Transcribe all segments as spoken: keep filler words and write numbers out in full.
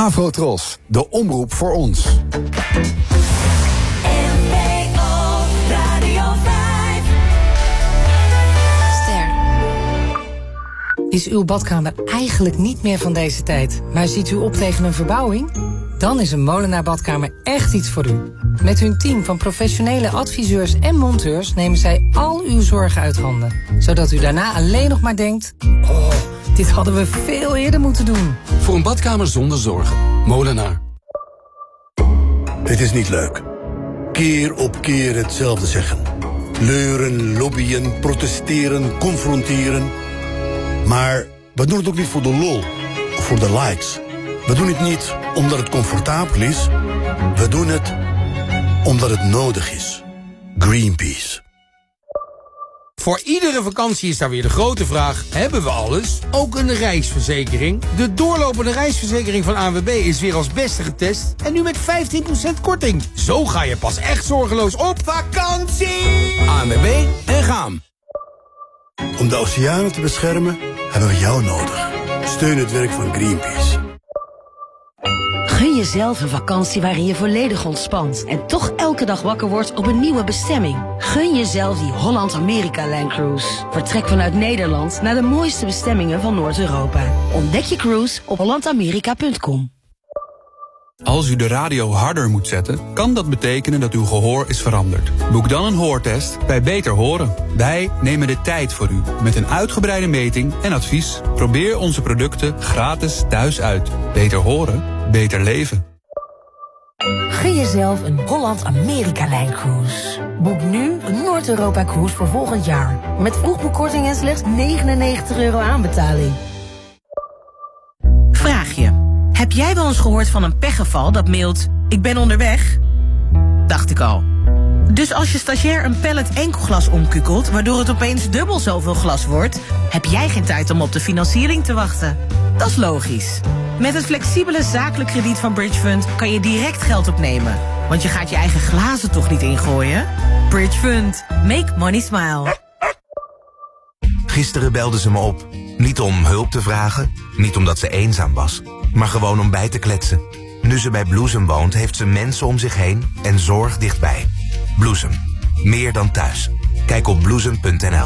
Afrotros, de omroep voor ons. Is uw badkamer eigenlijk niet meer van deze tijd, maar ziet u op tegen een verbouwing? Dan is een Molenaar badkamer echt iets voor u. Met hun team van professionele adviseurs en monteurs nemen zij al uw zorgen uit handen. Zodat u daarna alleen nog maar denkt, oh, dit hadden we veel eerder moeten doen. Voor een badkamer zonder zorgen. Molenaar. Het is niet leuk. Keer op keer hetzelfde zeggen. Leuren, lobbyen, protesteren, confronteren. Maar we doen het ook niet voor de lol of voor de likes. We doen het niet omdat het comfortabel is. We doen het omdat het nodig is. Greenpeace. Voor iedere vakantie is daar weer de grote vraag, hebben we alles? Ook een reisverzekering? De doorlopende reisverzekering van A N W B is weer als beste getest en nu met vijftien procent korting. Zo ga je pas echt zorgeloos op vakantie! A N W B en Gaam. Om de oceanen te beschermen hebben we jou nodig. Steun het werk van Greenpeace. Gun jezelf een vakantie waarin je volledig ontspant en toch elke dag wakker wordt op een nieuwe bestemming. Gun jezelf die Holland-Amerika-lijncruise. Vertrek vanuit Nederland naar de mooiste bestemmingen van Noord-Europa. Ontdek je cruise op holland amerika punt com. Als u de radio harder moet zetten, kan dat betekenen dat uw gehoor is veranderd. Boek dan een hoortest bij Beter Horen. Wij nemen de tijd voor u met een uitgebreide meting en advies. Probeer onze producten gratis thuis uit. Beter horen, beter leven. Gun jezelf een Holland-Amerika-lijncruise. Boek nu een Noord-Europa-cruise voor volgend jaar. Met vroegboekkorting en slechts negenennegentig euro aanbetaling. Vraag je. Heb jij wel eens gehoord van een pechgeval dat mailt, ik ben onderweg? Dacht ik al. Dus als je stagiair een pallet enkelglas omkukelt, waardoor het opeens dubbel zoveel glas wordt, heb jij geen tijd om op de financiering te wachten. Dat is logisch. Met het flexibele zakelijk krediet van Bridge Fund kan je direct geld opnemen. Want je gaat je eigen glazen toch niet ingooien? Bridge Fund. Make money smile. Gisteren belde ze me op. Niet om hulp te vragen, niet omdat ze eenzaam was, maar gewoon om bij te kletsen. Nu ze bij Bloesem woont, heeft ze mensen om zich heen en zorg dichtbij. Bloesem. Meer dan thuis. Kijk op bloesem punt n l.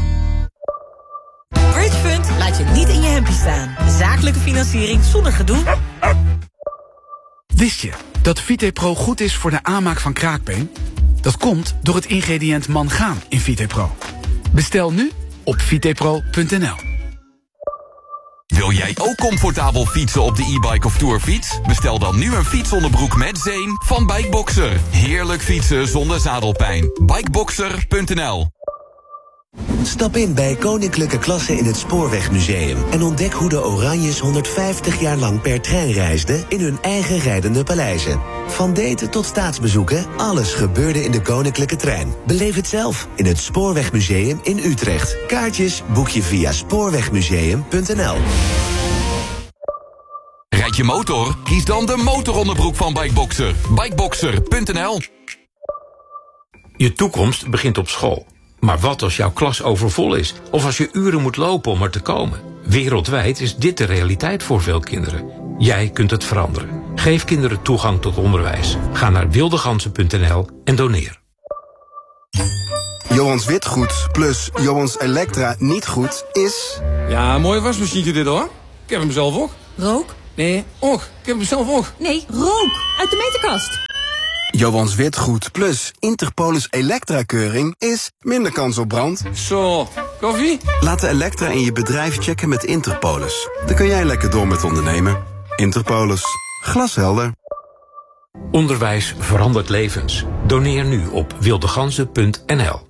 Bridge Fund laat je niet in je hempje staan. Zakelijke financiering zonder gedoe. Wist je dat VitePro goed is voor de aanmaak van kraakbeen? Dat komt door het ingrediënt mangaan in VitePro. Bestel nu op vitepro punt n l. Wil jij ook comfortabel fietsen op de e-bike of tourfiets? Bestel dan nu een fietsonderbroek met zeem van Bikeboxer. Heerlijk fietsen zonder zadelpijn. Bikeboxer punt n l. Stap in bij Koninklijke Klasse in het Spoorwegmuseum en ontdek hoe de Oranjes honderdvijftig jaar lang per trein reisden in hun eigen rijdende paleizen. Van daten tot staatsbezoeken, alles gebeurde in de Koninklijke Trein. Beleef het zelf in het Spoorwegmuseum in Utrecht. Kaartjes boek je via spoorwegmuseum punt n l. Rijd je motor? Kies dan de motoronderbroek van Bikeboxer. Bikeboxer punt n l. Je toekomst begint op school. Maar wat als jouw klas overvol is? Of als je uren moet lopen om er te komen? Wereldwijd is dit de realiteit voor veel kinderen. Jij kunt het veranderen. Geef kinderen toegang tot onderwijs. Ga naar wildegansen punt n l en doneer. Johans Witgoed plus Johans Elektra niet goed is... Ja, mooi wasmachientje dit hoor. Ik heb hem zelf ook. Rook? Nee, och. Ik heb hem zelf ook. Nee, rook. Uit de meterkast. Johans Witgoed plus Interpolis Elektra-keuring is minder kans op brand. Zo, koffie? Laat de Elektra in je bedrijf checken met Interpolis. Dan kun jij lekker door met ondernemen. Interpolis. Glashelder. Onderwijs verandert levens. Doneer nu op wildegansen punt n l.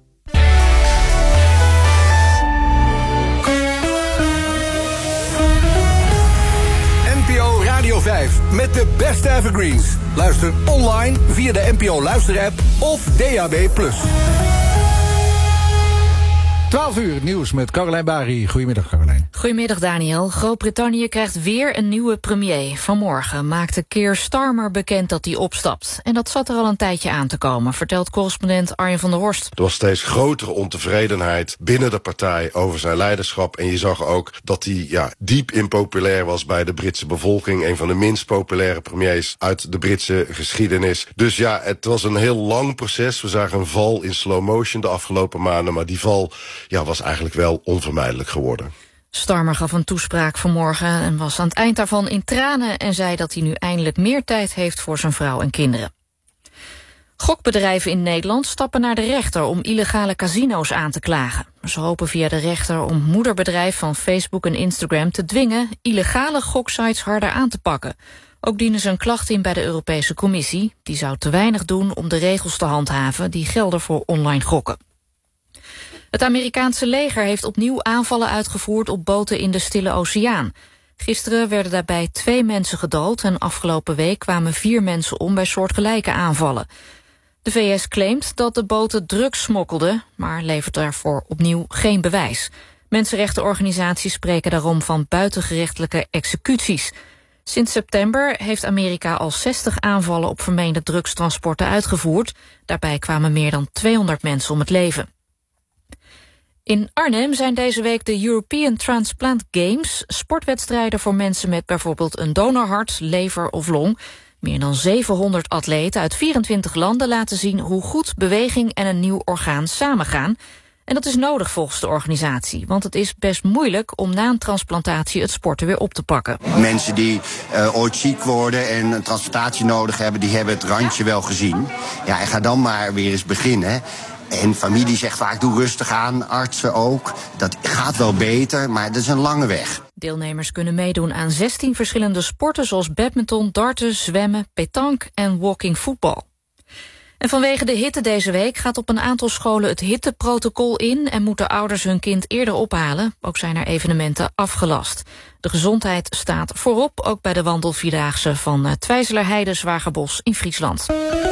Radio vijf met de beste evergreens. Luister online via de N P O luisterapp of D A B plus. twaalf uur nieuws met Caroline Bari. Goedemiddag, Caroline. Goedemiddag Daniel. Groot-Brittannië krijgt weer een nieuwe premier. Vanmorgen maakte Keir Starmer bekend dat hij opstapt. En dat zat er al een tijdje aan te komen, vertelt correspondent Arjen van der Horst. Er was steeds grotere ontevredenheid binnen de partij over zijn leiderschap. En je zag ook dat hij ja, diep impopulair was bij de Britse bevolking. Een van de minst populaire premiers uit de Britse geschiedenis. Dus ja, het was een heel lang proces. We zagen een val in slow motion de afgelopen maanden. Maar die val ja, was eigenlijk wel onvermijdelijk geworden. Starmer gaf een toespraak vanmorgen en was aan het eind daarvan in tranen en zei dat hij nu eindelijk meer tijd heeft voor zijn vrouw en kinderen. Gokbedrijven in Nederland stappen naar de rechter om illegale casino's aan te klagen. Ze hopen via de rechter om moederbedrijf van Facebook en Instagram te dwingen illegale goksites harder aan te pakken. Ook dienen ze een klacht in bij de Europese Commissie. Die zou te weinig doen om de regels te handhaven die gelden voor online gokken. Het Amerikaanse leger heeft opnieuw aanvallen uitgevoerd op boten in de Stille Oceaan. Gisteren werden daarbij twee mensen gedood en afgelopen week kwamen vier mensen om bij soortgelijke aanvallen. De V S claimt dat de boten drugs smokkelden, maar levert daarvoor opnieuw geen bewijs. Mensenrechtenorganisaties spreken daarom van buitengerechtelijke executies. Sinds september heeft Amerika al zestig aanvallen op vermeende drugstransporten uitgevoerd. Daarbij kwamen meer dan tweehonderd mensen om het leven. In Arnhem zijn deze week de European Transplant Games, sportwedstrijden voor mensen met bijvoorbeeld een donorhart, lever of long. Meer dan zevenhonderd atleten uit vierentwintig landen laten zien hoe goed beweging en een nieuw orgaan samengaan. En dat is nodig volgens de organisatie, want het is best moeilijk om na een transplantatie het sporten weer op te pakken. Mensen die uh, ooit ziek worden en een transplantatie nodig hebben, die hebben het randje wel gezien. Ja, en ga dan maar weer eens beginnen. En familie zegt vaak, doe rustig aan, artsen ook. Dat gaat wel beter, maar dat is een lange weg. Deelnemers kunnen meedoen aan zestien verschillende sporten zoals badminton, darten, zwemmen, pétanque en walking voetbal. En vanwege de hitte deze week gaat op een aantal scholen het hitteprotocol in en moeten ouders hun kind eerder ophalen. Ook zijn er evenementen afgelast. De gezondheid staat voorop, ook bij de wandelvierdaagse van Twijzelerheide Zwagerbos in Friesland.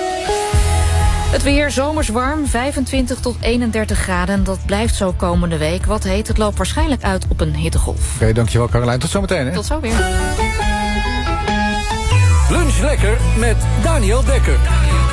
Het weer zomers warm, vijfentwintig tot eenendertig graden. Dat blijft zo komende week. Wat heet, het loopt waarschijnlijk uit op een hittegolf. Oké, okay, dankjewel Caroline. Tot zometeen. Hè? Tot zo weer. Lunch lekker met Daniel Dekker.